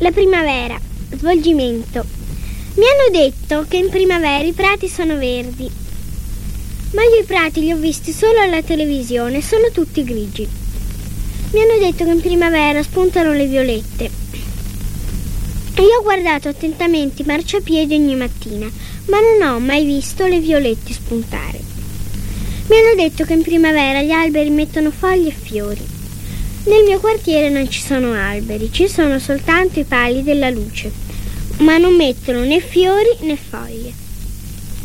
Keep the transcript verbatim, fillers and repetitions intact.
La primavera. Svolgimento. Mi hanno detto che in primavera i prati sono verdi, ma io i prati li ho visti solo alla televisione, sono tutti grigi. Mi hanno detto che in primavera spuntano le violette. Io ho guardato attentamente i marciapiedi ogni mattina, ma non ho mai visto le violette spuntare. Mi hanno detto che in primavera gli alberi mettono foglie e fiori. Nel mio quartiere non ci sono alberi, ci sono soltanto i pali della luce, ma non mettono né fiori né foglie.